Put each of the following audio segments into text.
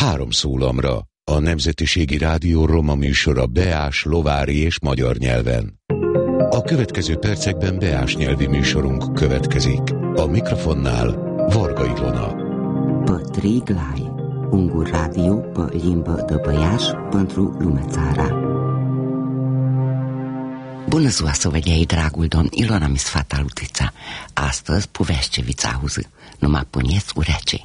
3 szólamra, a Nemzetiségi Rádió roma műsora beás, lovári és magyar nyelven. A következő percekben beás nyelvi műsorunk következik. A mikrofonnál Varga Ilona. Pătriglai, un radio pe limbă de băiaș pentru lumea țara. Bună ziua, săvădiei, dragul domn, Ilona mi sfata lutița. Astăzi puveșcevița auză, numai puneți urece.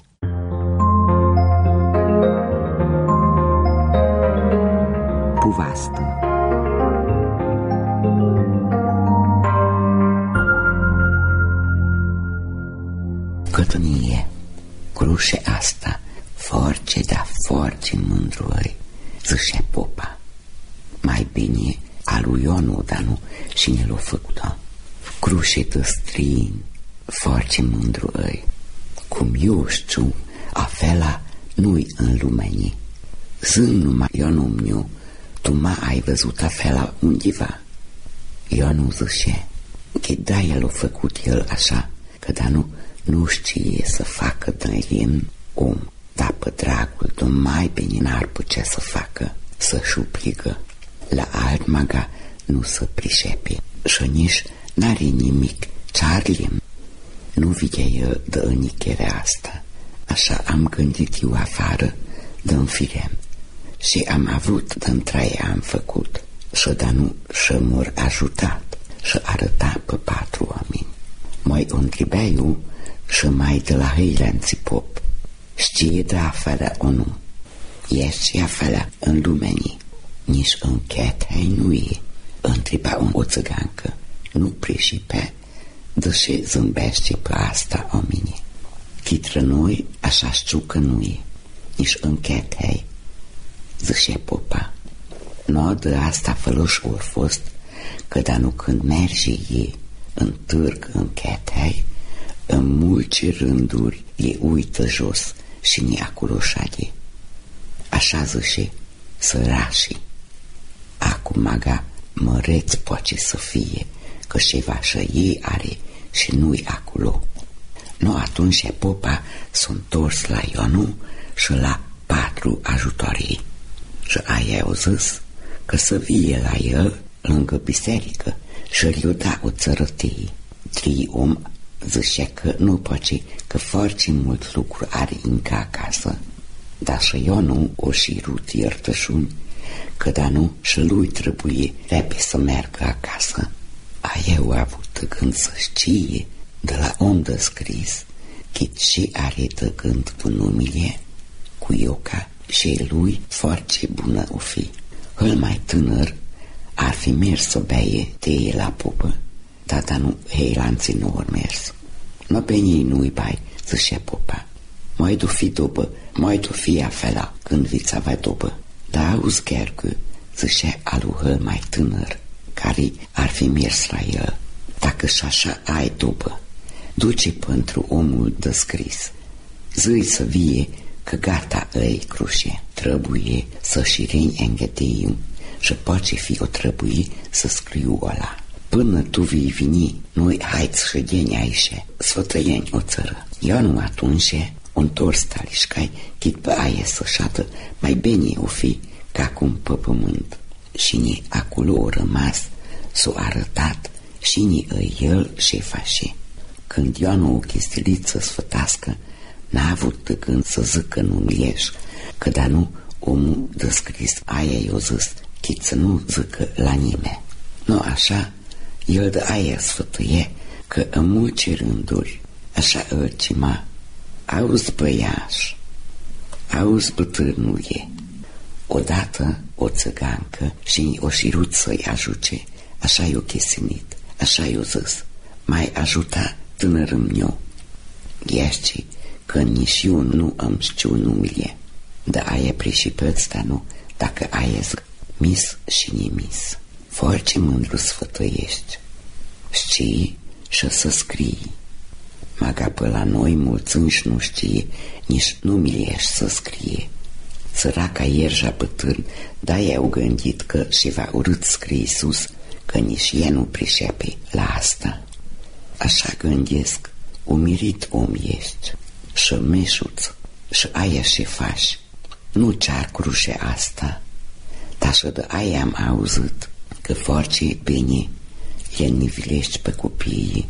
Puvastă. Cătănie, crușe asta, force, da force mândruări, zâșe popa. Mai bine a lui Ionu, dar nu cine l-a făcut-o. Crușe de strin, force mândruări, cum eu știu, afela nu-i în lumenii. Zând numai Ionu miu, tu m ai văzut afela undeva? Ionu zâșe, că da, el a făcut el așa, că da nu știe să facă de lemn om, dar pe dragul de mai bine n-ar putea să facă, să-și upligă. La alt maga nu se pricepe și nici n-are nimic ce-ar-lemn. Nu videa el de înicherea asta. Așa am gândit eu afară de-n firem și am avut de-n traie am făcut și da nu și m-or ajutat și arăta pe 4 oameni. Mai o întrebea eu și mai de la hăilanții pop. Știe de afară o nu? Ești afară în lumenii? Nici în Chethei nu e. Întreba o țăgancă. Nu prișipe, deși zâmbește pe asta omine. Chitră noi așa știu că nu e. Nici în Chethei, zice popa. No, de asta făluși ori fost, că da nu când merge ei în târg în Chethei, în mulți rânduri e uită jos și ni acolo șade. Așa zice sărașii. Acum maga măreț poate să fie, că ceva și ei are și nu-i acolo. No, atunci popa s-a întors la Ionu și la 4 ajutorii. Și aia au zis că să vie la el lângă biserică și i-o da o țărătie. 3 om zicea că nu poate, că foarte mult lucru are încă acasă. Dar și Ionu o și rut iertășuni, că da nu și lui trebuie repede să meargă acasă. Aia au avut gând să știe de la om de scris, chit și are de gând bunumile cu Ioca și lui foarte bună o fi. Îl mai tânăr ar fi mers să beie teie la pupă, dar nu heilanții nu ori mers. Mă benii nu-i bai, zicea popa. Mai du fi dobă, mai du fi afela când vița va dobă. Dar auzi chiar că, zicea alu hăl mai tânăr, care ar fi mers la el, dacă și așa ai dobă. Duce pentru omul de scris, zîi să vie că gata îi crușe, trebuie să șireni înghedeiu și poate fi o trebuie să scriu ăla. Până tu vei veni, noi haiți ședeni aici, sfătăieni o țără. Ionu atunci întors talișcai, chit pe aia să șadă, mai bine o fi ca cum pe pământ. Și ni acolo o rămas, s-o arătat și ni el și face. Când Ionu o chistilit să sfătască, n-a avut de gând să zică nu-mi ieși, că da nu omul de scris aia i-o zis, chit să nu zică la nimeni. Nu așa, el de aia sfătuie că în multe rânduri, așa îlcima, auzi băiaș, auzi bătrânulie. Odată o țăgancă și o șirut să-i ajute, așa i-o chesinit, așa i-o zis, mai ajuta tânărul meu. Ești că nici eu nu îmi știu numele, dar aia prișipăți, dar nu, dacă aia zic mis și nimis. Foarte mândru sfătuiești, știi și să scrii. Maga pe la noi mulți înși nu știe, nici numele ești să scrie. Săraca ierja bătrân, de-aia au gândit că ceva urât scrie sus, că nici ea nu pricepe la asta. Așa gândesc, umirit om ești, și meșuț, și aia și faci. Nu cer cruce asta, dar și de aia am auzit că force e bine, le nivilești pe copiii.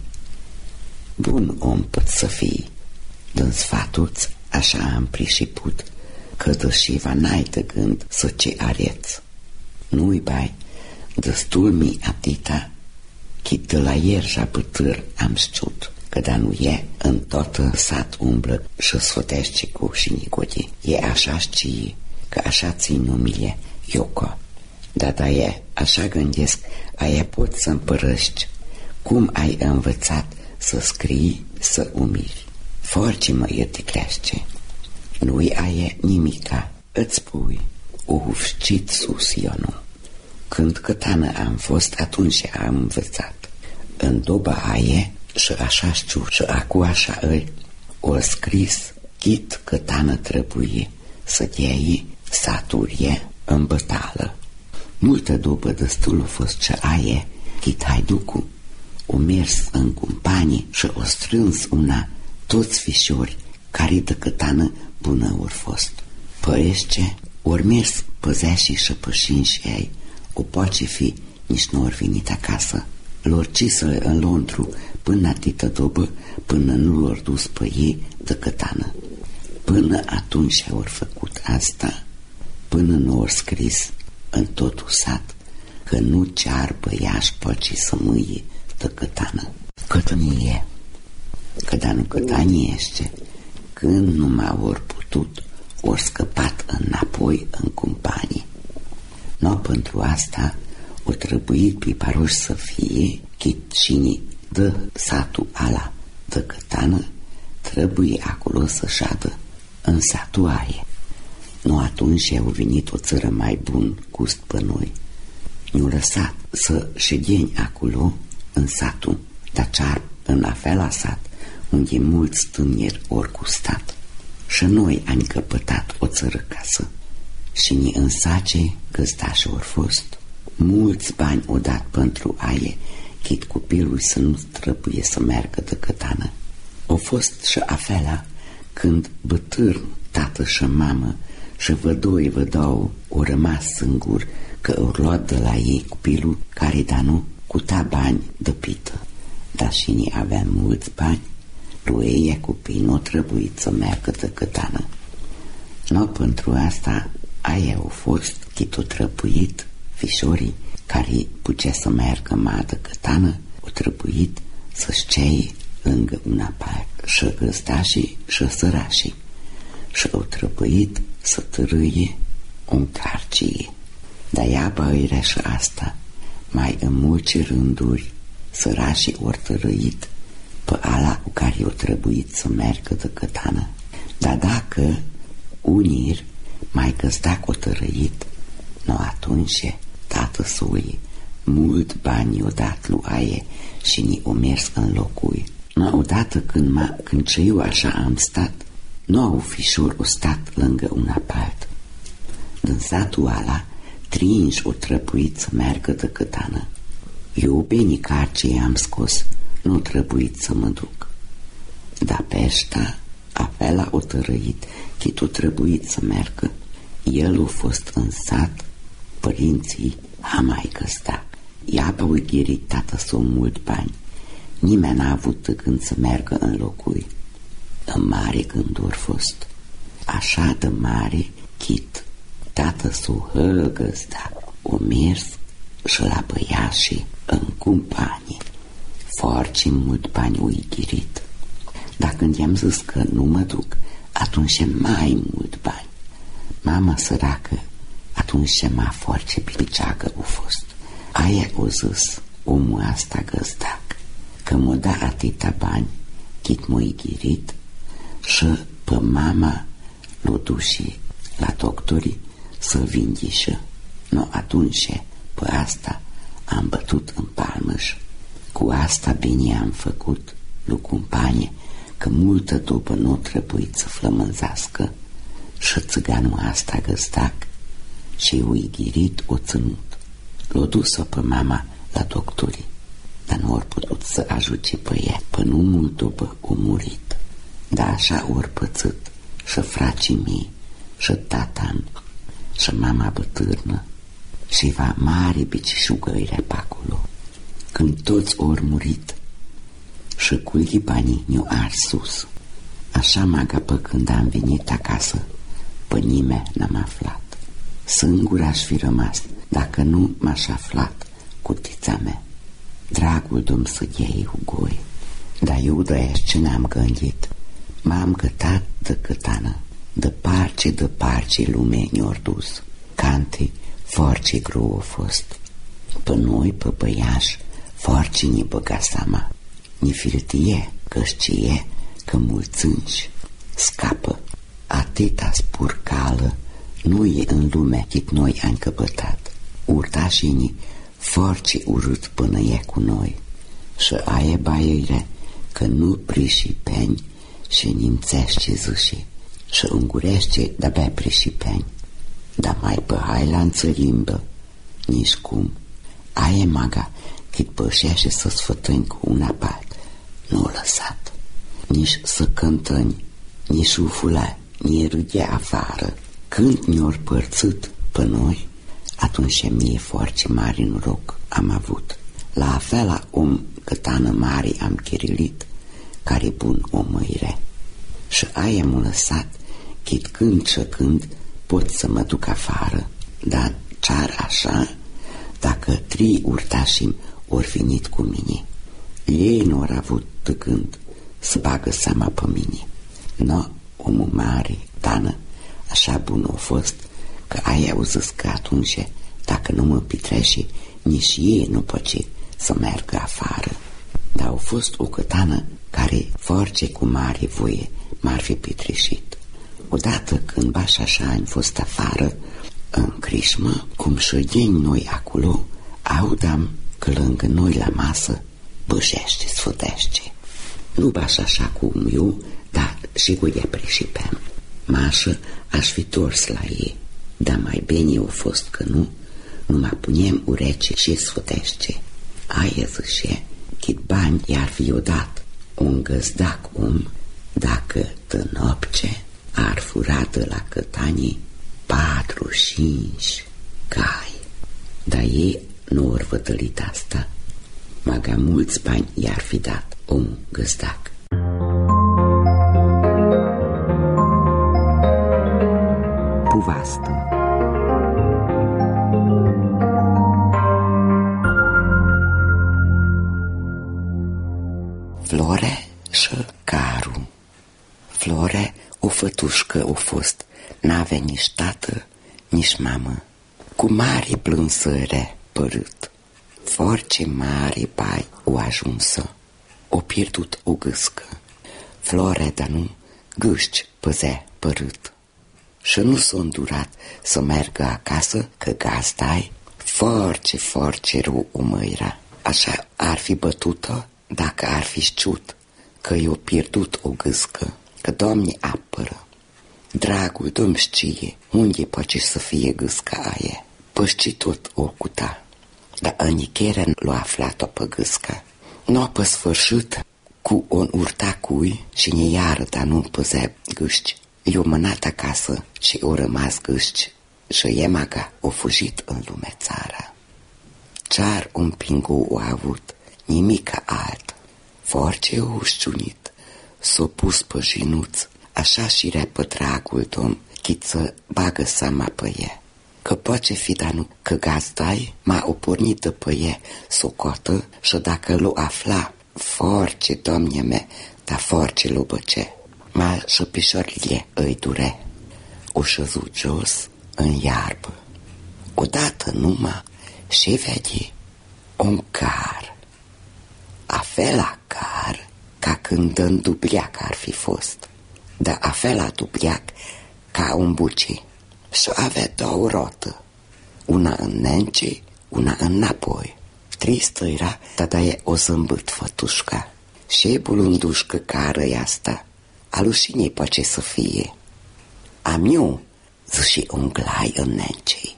Bun om pot să fii, din sfatuți așa am prișiput, că dășiva n-ai de gând să ce areți. Nu-i bai, destul mi atita, chit de la ierja bătâr am știut, că da nu e, în tot sat umblă și sfătește cu și nicode. E așa știi, că așa țin numile Ioco. Da e, așa gândesc, aia poți să împărăști. Cum ai învățat să scrii, să umiri? Forci mă ierticlește. Nu-i aia nimica, îți spui, știt sus eu nu. Când cătană am fost, atunci am învățat. În doba aia, și așa știu, și acu așa îi, o scris, chit cătană trebuie să dei saturie în bătală. Multă după destul a fost ce aie, chit haiducu, o mers în companie și o strâns una toți fișori care de cătană bună ori fost. Părește, ori mers păzeași și pășinși ei, o poate fi nici nu ori venit acasă. Lor cisă în Londru până atâta dobă, până nu l-or dus pe ei de cătană. Până atunci ori făcut asta, până nu ori scris în totul sat, că nu cear băiași poate să mâie de cătană. Cătănie, că da nu cătanie este, când nu m-a ori putut, ori scăpat înapoi în companie. No, pentru asta o trebuit piparoși să fie, chit cine de satul ala de cătană, trebuie acolo să șadă în satul aia. Nu atunci au venit o țără mai bun gust pe noi. Ne-au lăsat să ședeni acolo în satul, dar cear în afela sat, unde mulți tâneri ori gustat. Și noi am căpătat o țără casă și ne însace găzdași ori fost. Mulți bani o dat pentru aie, chit copilul să nu trebuie să meargă de cătană. O fost și afela când bătârn, tată și mamă și vădou o rămas singur, că au luat de la ei copilul care da nu cuta bani de pită. Dar și ne avea mulți bani, lui ei copii nu trebuit să meargă de cătană. No, pentru asta aia au fost chit o trebuit fișorii care putea să meargă mai de cătană, o trebuit să-și cei lângă una parte și găzdașii și sărașii și au trebuit să târâie un carcie. Dar ea băirea și asta, mai în multe rânduri, sărașii ori târâit pe ala cu care au trebuit să meargă de cătană. Dar dacă unii mai găzdac o târâit, nu atunci tată sui mult bani i-o dat lui aie și ni-o mers în locui. No, odată când ce eu așa am stat, nu au fișor o stat lângă una parte. Din satul ala, trinși o trebuit să meargă de cătană. Eu bine carce am scos, nu trebuit să mă duc. Dar pe ăștia, afela o tărăit, chit o trebuit să meargă. El a fost în sat, părinții a mai găstat. Ea a ughirit tată s-o mult bani. Nimeni n-a avut de gând să meargă în locui. În mare gânduri fost. Așa de mare, chit, tată s-o hăgăzda. O mers și la băiașii în companie. Foarte mult bani o ughirit. Dar când i-am zis că nu mă duc, atunci mai mult bani. Mama săracă, atunci mai foarte piceagă a fost. Aia o zis omul asta găzdac, că m-o da atâta bani, chit m-o ighirit și pe mama l-o duși la doctorii să vindhișă. No, atunci pe asta am bătut în palmăș. Cu asta bine am făcut lui companie, că multă după nu trebuit să flămânzească și țiganul asta găzdac și o ighirit o ținut. L-o dus-o pe mama la doctorii, dar nu ori putut să ajute pe ea. Până nu mult după o murit. Dar așa ori pățit și fracii mei și tatan și mama bătârnă și va mare bicișugăirea pe acolo. Când toți ori murit și culii banii ne-o ars sus. Așa maga pe când am venit acasă, pe nimeni n-am aflat. Singur aș fi rămas dacă nu m-aș aflat cu tița mea. Dragul Domn să iei ugoi, dar eu de ce n-am gândit. M-am gătat de cătană, de parce lume ne-or dus. Cante, force greu a fost. Pe noi, pe băiaș, force ne băga seama. Ni filtie, că știe că mulțânci scapă. Atâta spurcală nu e în lume chit noi am căpătat. Urtașinii force urât până e cu noi. Și aie baiere că nu priși peni și nimțește zâși și îngurește de-abia priși peni. Dar mai pe hailanță limbă, nici cum. Aie maga cât pășește să sfătăni cu un apalt, nu-o lăsat. Nici să cântăni, nici ufula, nici râdea afară. Când ne-or părțit pe noi, atunci mie foarte mare noroc am avut. La afela om cătană mare am chirilit, care bun omăire. Și aia m-a lăsat, chit când și când pot să mă duc afară. Dar ce-ar așa, dacă 3 urtașimi ori venit cu mine? Ei n-or avut de gând să bagă seama pe mine. No, omul mare, tană, așa bun a fost, că aia au zis că atunci, dacă nu mă pitreșe, nici ei nu poce să meargă afară. Dar a fost o cătană care, force cu mare voie, m-ar fi pitreșit. Odată când baș așa am fost afară, în crișmă, cum șădeni noi acolo, audam că lângă noi la masă bășește, sfătește. Nu baș așa cum eu, dar și cu ea preșipeam. Mașă aș fi tors la ei, dar mai bine o fost că nu mă punem urece și sfătește. Aia zice, chit bani i-ar fi odat un găzdac om, dacă de nopce ar fura de la cătanii 4-5 cai. Dar ei nu ori vătălit asta, maga mulți bani i-ar fi dat omul găzdac. Puvastă. Flore și Caru. Flore, o fătușcă o fost, n-avea nici tată, nici mamă. Cu mare plânsăre părât, force mare bai o ajunsă. O pierdut o gâscă. Flore, dar nu, gâșci păzea părât. Și nu s-a îndurat să meargă acasă, că gazda-i force rău o măira. Așa ar fi bătută dacă ar fi știut că i-o pierdut o gâscă, că Doamne apără. Dragul Domn știe unde poate să fie gâsca aia. Pășci tot o cuta, dar ănichere l-a aflat-o pe gâsca. N-o pe sfârșit cu un urtacui și ne iară, dar nu păzea gâșci. I-o mânat acasă și o rămas gâșci și emaga o fugit în lume țara. Ce-ar un pingu o avut, nimica alt. Force o șciunit, s-o pus pe jinuț, așa și repă dragul Domn, chit să bagă seama pe ea. Că poate fi, dar nu, că gazdai m-a opornit de pe ea socotă și dacă l-o afla, force, Doamne mea, dar force l-o băce. Ma și pișorile îi dure. O șăzut jos în iarbă. Odată numai și vede un car. Afela car ca când în dubliac ar fi fost, dar afela dubliac ca un buci. Și avea 2 rotă, una înănce, una înapoi. Tristă era, dar e o zâmbât fătușca. Și bulundușcă cară-i asta, alușinei poate să fie. Am eu, zice un glai înăncei.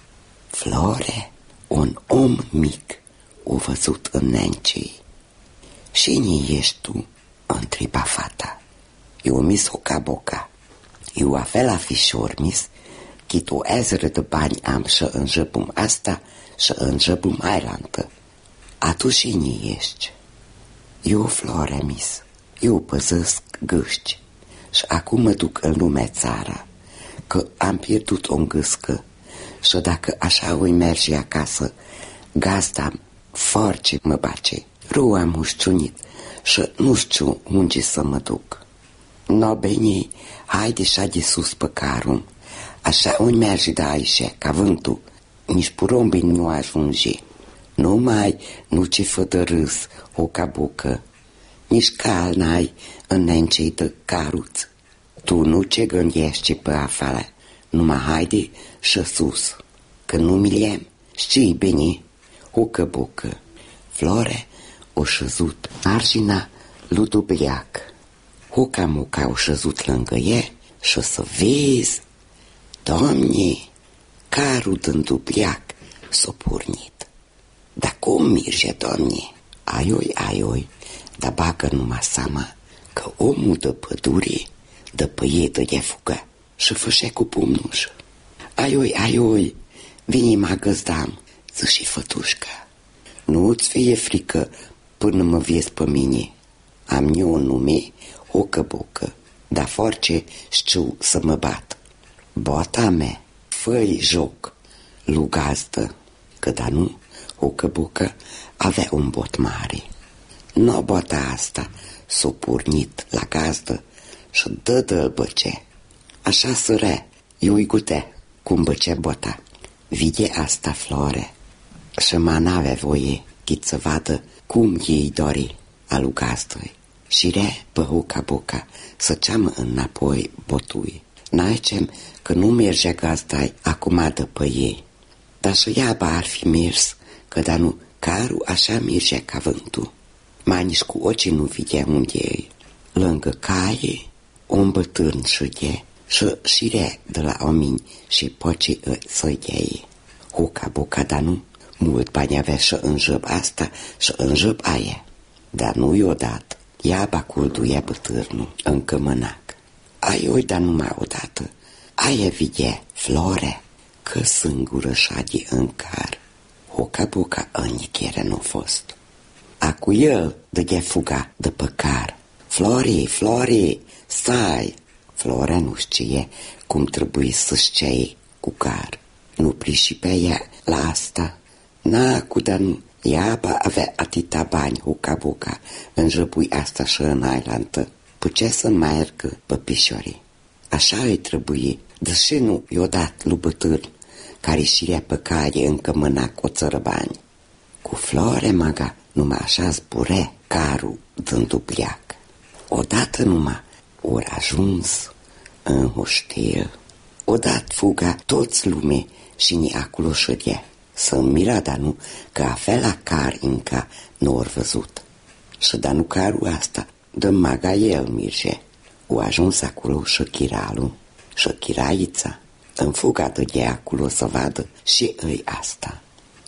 Flore, un om mic o văzut înăncei. Cine ești tu? Întreba fata. Eu mis-o ca boca. Eu avea la fișormis, chit o ezeră de bani am și înjăpum asta și înjăpum ailantă. Atu și ni ești. Eu, Flore, mis, eu păzesc gâșci și acum mă duc în lumea țara, că am pierdut o gâscă și dacă așa oi merge acasă, gazda force mă bace. Rău am ușciunit și nu știu unde să mă duc. No, bine, haide și de sus pe carum, așa oi merge de aici, ca vântul, nici porumbii nu ajunge. Numai nu ce fă de râs, o cabucă, nici cal n-ai în nencei de caruț. Tu nu ce gândești pe afară, numai haide și sus, că nu miliem, știi bine, o căbucă. Flore o șezut margina lui Dubliac. Hoca-moca o șezut lângă e și să vezi, Doamne, carul din Dubliac s-o pornit. Dar cum mirge, Doamne? Aioi, dar bagă numai seama că omul de pădure de păietă de fugă și fășe cu pumnuș. Aioi, vine mă găzdam, zice fătușca. Nu-ți fie frică până mă vezi pe mine. Am eu un nume, o căbucă, dar force știu să mă bat. Bota mea, fă-i joc, lui gazdă, că da nu, o căbucă avea un bot mare. No, bota asta s-o pornit la gazdă și dă-l băce. Așa sărea, eu-i gute cum băce bota. Vide asta, Flore, și mă n-avea voie chit să vadă cum ei dori alu gazdăi. Și re pe hoca-boca să ceamă înapoi botui. N-aicem că nu merge gazda-i acum de pe ei. Dar și iaba ar fi mers, că da nu, carul așa merge ca vântul. Mai nici cu ochii nu videa unde e. Lângă caie, un bătân șude și re de la omini și poci să-i dea. Hoca-boca, da nu, mult bani avea și în jăb asta și în jăb aia. Dar nu i-o dat. Iaba culduia bătârnul în cămănac. Aioi, dar numai odată. Aia videa, Flore, că singură șade în car. Hoca-boca ănichere nu fost. Acu el dădea fuga de pe car. Flore, stai! Flore nu știe cum trebuie să-și ceie cu car. Nu prișipea ea la asta. N-acu, dar nu. Iaba avea atâta bani, hoca-boca, în jăpui asta și în ailantă. Pucea să meargă pe pișorii. Așa îi trebuie, deși nu i-o dat lui bătâr, care șirea pe caie încă mâna cu o țără bani. Cu Flore, maga, numai așa zbure carul din Dubliac. Odată numai ori ajuns în hostel, odată fuga toți lume și ni acolo șădea. Să-mi mira, dar nu, că avea la car încă n-or văzut. Și dar nu carul asta, de maga el mirge. O ajuns acolo și chiralul și chiraița. În fuga de acolo să vadă și îi asta.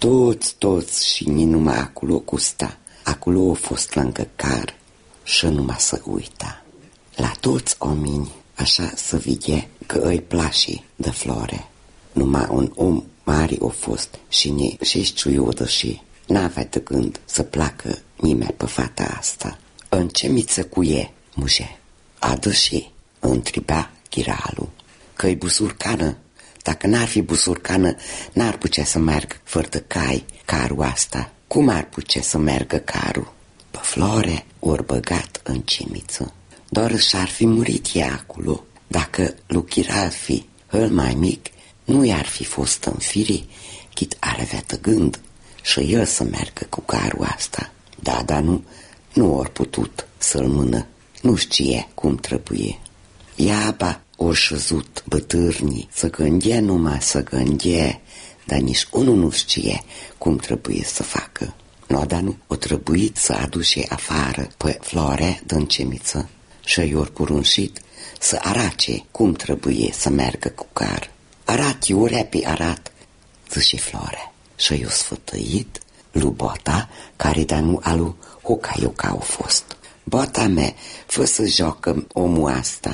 Toți și ni numai acolo cu sta. Acolo a fost lângă car și numai să uita. La toți omini așa să vede că îi place de Flore. Numai un om mare o fost și știudă și n-avea de gând să placă nimeni pe fata asta. În ce miță cu e, mușe? Adă și întreba chiralul. Că-i busurcană. Dacă n-ar fi busurcană, n-ar putea să meargă fără de cai carul asta. Cum ar putea să meargă carul? Pe Flore ori băgat în cimiță. Doar și-ar fi murit ea acolo. Dacă lui chiral fi îl mai mic, nu i-ar fi fost în fire, chit ar avea de gând și el să meargă cu carul asta. Da, nu ori putut să-l mână, nu știe cum trebuie. Iaba o șezut bătârnii, să gândea numai să gândea, dar nici unul nu știe cum trebuie să facă. No, dar nu, o trebuit să aduce afară pe Flore din cemiță și i-or porunșit să arace cum trebuie să meargă cu car. Arat, eu repi arat, zice Flore. Și i-o sfătăit lui Bota, care da nu alu Hoca-ioca au fost. Bota mea, fă să joacă omul asta.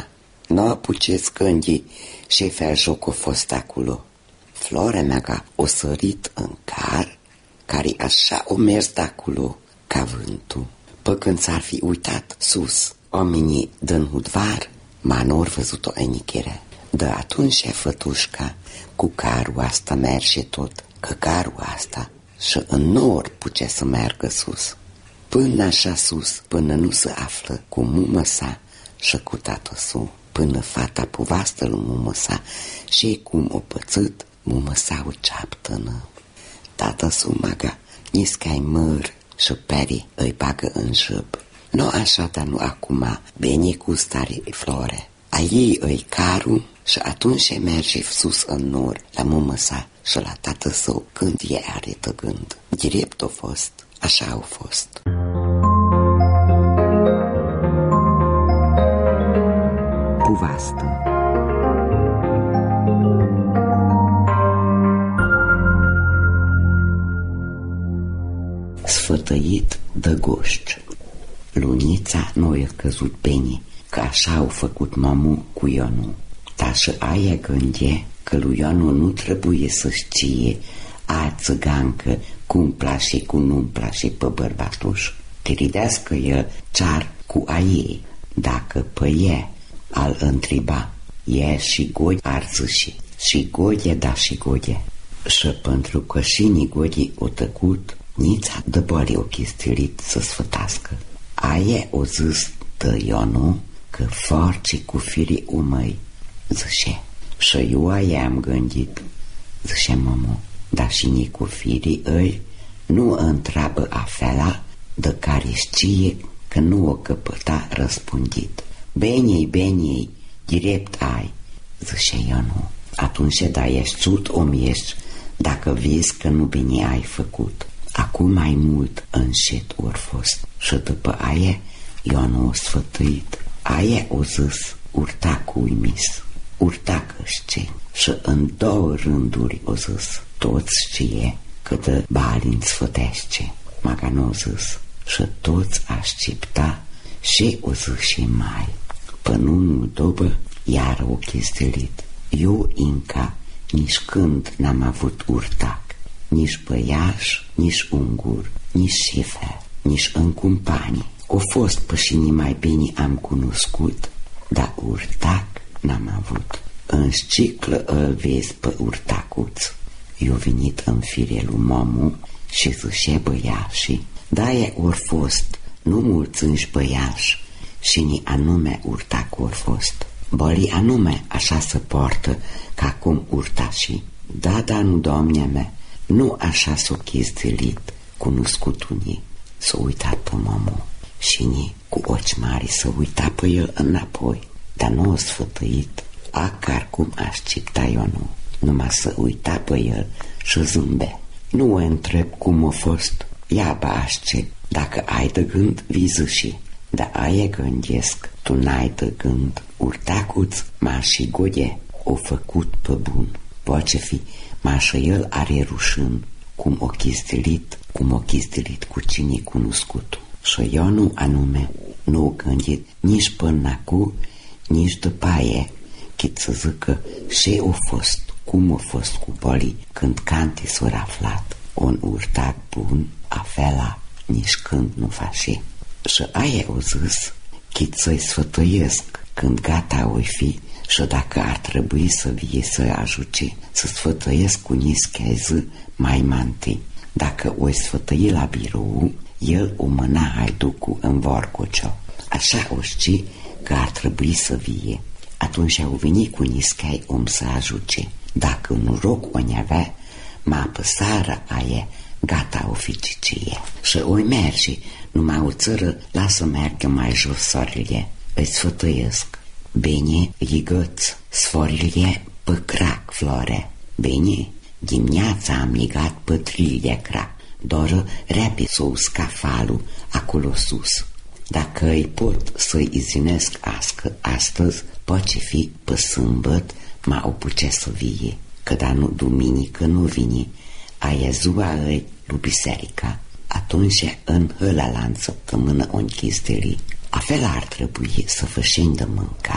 Nu apuceți gândii și fel joc a fost acolo. Flore mea o sărit în car, care așa o mers de acolo ca vântul. Pă când s-ar fi uitat sus, oamenii din hudvar m-a nor văzut-o enichere. De atunci fătușca cu carul asta merge tot, că carul asta și în nor puce să meargă sus. Până așa sus, până nu se află cu mumă sa și cu tată su, până fata povastă lui mumă sa și cum o pățât mumă sa o ceaptănă. Tată su maga, niscai măr și peri îi bagă în jăb. Nu așa, dar nu acum, bine cu stare Flore. A ei îi carul și atunci merge sus în nor la mumă sa și la tată său când e are tăgând. Drept a fost, așa a fost. Povastă. Sfătăit de goști. Lunița nu i-a căzut bine, că așa au făcut mamu cu Ionu. Dar și aia gânde că lui Ionu nu trebuie să știe a țigancă cum place, cum nu-mi place pe bărbatuș. Te ridească el cear cu a ei. Dacă pe e al întreba, e și goi arzâși, și goie da și goie. Și pentru că și nigodii o tăcut, nița de bări o chistilit să sfătască. Aia o zis de Ionu că forci cu firii umăi, zice. Și eu aia am gândit, zice mamu, dar și ni cu firii îi nu întreabă afela de care știe că nu o căpăta răspundit. Beni, drept ai, zice Ionu. Atunci da ești țut om ești, dacă vezi că nu bine ai făcut. Acum mai mult înșet ori fost. Și după aia Ionu o sfătuit. Aia o zis urtacul uimis, urtacă știi. Și în două rânduri o zis, toți știe că de balin sfătește. Maga n-o zis și toți aștepta și o zis și mai. Până nu dobă, iar o chestilit. Eu încă nici când n-am avut urtac, nici băiaș, nici ungur, nici șifer, nici în companie. O fost pășinii mai bine am cunoscut, dar urtac n-am avut. În ciclă îl vezi pe urtacuț. Eu venit în fire lui mamu și zice băiașii, da-i ori fost, nu mulți înși băiași, și ni anume urtac ori fost. Bării anume așa se poartă ca cum urtașii. Da, nu, doamne mea, nu așa s-o chizdelit cunoscutul ni. S-o uitat pe mamu și ni cu ochi mari s-o uita pe el înapoi, dar nu o sfătăit, acar cum aștepta Ionu. Numai să uita pe el și zâmbe. Nu o întreb cum a fost, ia bașce, dacă ai de gând viză și. Dar aia gândesc, tu n-ai de gând. Urtacuț m-a și goie, o făcut pe bun. Poate fi, m-așa el are rușân, cum o chistilit cu cine cunoscutul. Și Ionu anume nu o gândit nici până acu, nici după aia, chit să zică și o fost, cum a fost cu bolii când Canti s-a aflat. Un urtac bun, afela, nici când nu face. Și aia o zis, chit să-i sfătuiesc când gata oi fi și dacă ar trebui să vie să-i ajute, să sfătuiesc cu nischezi mai manti. Dacă o sfătăi la birou, el o mâna haiducul în vorcocio. Așa o știi că ar trebui să vie. Atunci au venit cu nischei om să ajute. Dacă nu rog o neavea, m-a apăsară aia, gata o ficicie. Și oi merge, numai o țără, lasă meargă mai jos soarele. Îi sfătuiesc. Bine, igăț, sforile pe crac, Flore. Bine, dimineața am ligat pătrili de crac. Doar repede s-o usca falul acolo sus. Dacă îi pot să-i izinesc astăzi, poate fi pe sâmbăt, m-a opuce să vie. Că da nu duminică nu vine, aia ziua îi lui biserica. Atunci în hăla la săptămână o închisteli. Afela ar trebui să fășim de mâncat,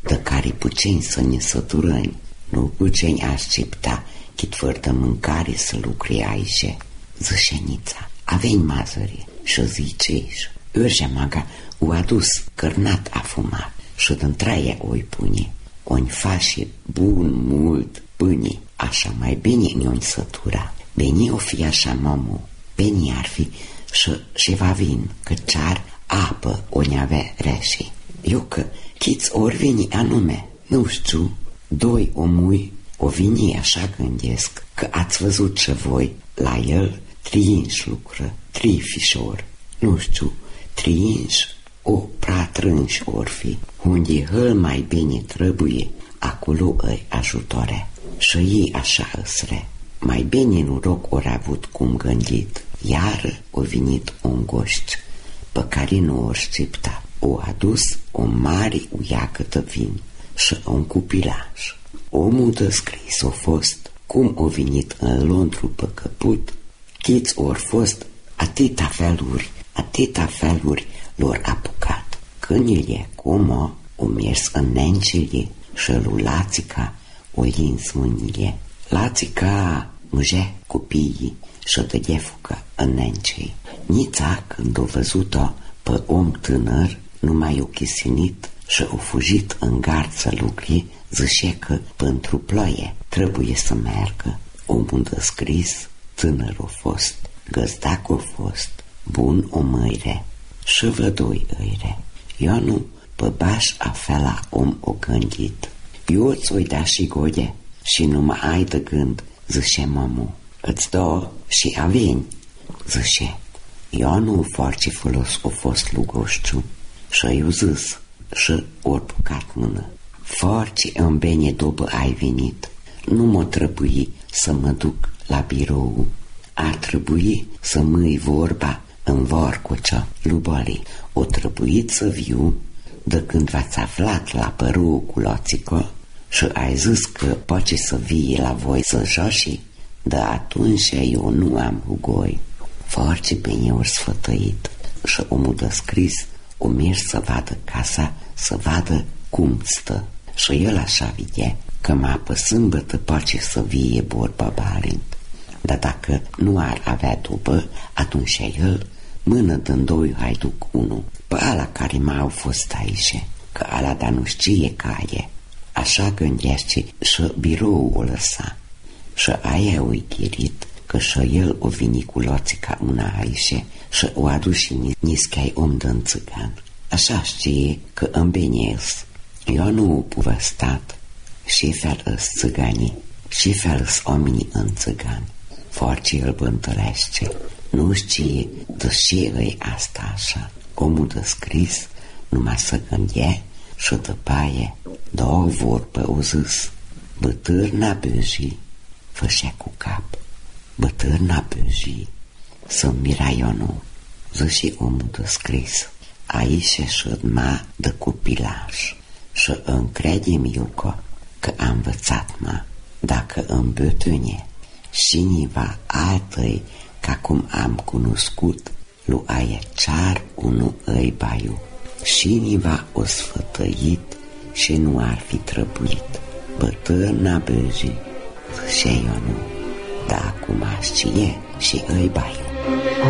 de care puceni să ne săturăni, nu puceni aștepta chit fără mâncare să lucre aici. Zășenița, aveni mazăre și zicești, urgea maga u adus cărnat afumat și dă-ntraie oi pune, o-n face bun mult pâine, așa mai bine ne-o-n sătura. Bine o fi așa, mamu, bine ar fi și va vin, că cear apă o-n avea reșe. Eu că chiți ori veni anume, nu știu, doi omui o vini așa gândesc, că ați văzut și voi la el triinși lucră, 3 fișori, nu știu, triinși o pratrânși or fi, unde hăl mai bine trebuie, acolo îi ajutoare. Și ei așa îsre, mai bine noroc ori avut cum gândit, iar o venit un goști, pe care nu ori știpta. O adus o mare uiacătă vin și un cupilaj. Omul de scris o fost, cum o venit în Londru pe căput, chiți ori fost atâta feluri lor apucat. Câinile cum o mers în nencile și lui Lațica o lins mâinile. Lațica mâje copiii și dădea fucă în nencei. Nița, când o văzut-o pe om tânăr, numai o chisinit și o fugit în gard să lucre, zice că pentru ploaie trebuie să meargă. Omul de scris, tânăr o fost, găzdac o fost, bun o măire și vădoi îire. Ionu pe baș afela om o gândit. Eu ți-o-i da și gode și nu mă ai de gând, zice mamu. Îți dă și aveni, zice. Ionu foarte folos o fost lugoșciu și eu zis și ori pucat mână. Foarte în bine după ai venit, nu mă trebuie să mă duc la birou. Ar trebui să mâi vorba în vorcocea lui. O trebuit să viu de când v-ați aflat la părul cu Loțico și ai zis că poate să vie la voi să joși, de atunci eu nu am hugoi. Foarte bine ori sfătăit și omul de scris o mers să vadă casa, să vadă cum stă. Și el așa vedea că mă pe sâmbătă poate să vie vorba Balint. Dar dacă nu ar avea după, atunci el mână din doi haiduc unul pe ala care m-au fost aici, că ala da nu știe care. Așa gândește și birou o lăsa. Și aia o-i chirit că și el o vini cu Loțica una aici și o adu și nischai om din țigan. Așa știe că îmi bine-s. Eu nu o povăstat și fel-s țiganii și fel-s oamenii în țigan. Foarte îl bântălește, nu știe de ce îi asta așa. Omul de scris numai să gândea și după aia două vorbe o zis. Bătârna băjii fășea cu cap. Bătârna băjii să-mi mira Ionu, zice omul de scris. Aici și ma de copilaj și încrede-mi Iuco că am învățat ma. Dacă îmi bătâne cineva altăi ca cum am cunoscut, lui aia cear unu îi baiu. Cineva o sfătăit și nu ar fi trebuit. Bătârna băjii, zice Ionu, dar acum știe și îi baiu.